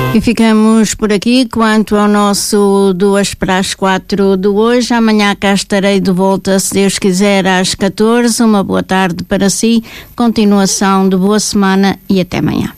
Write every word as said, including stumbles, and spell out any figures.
E ficamos por aqui quanto ao nosso duas para as quatro de hoje. Amanhã cá estarei de volta, se Deus quiser, às catorze. Uma boa tarde para si, continuação de boa semana e até amanhã.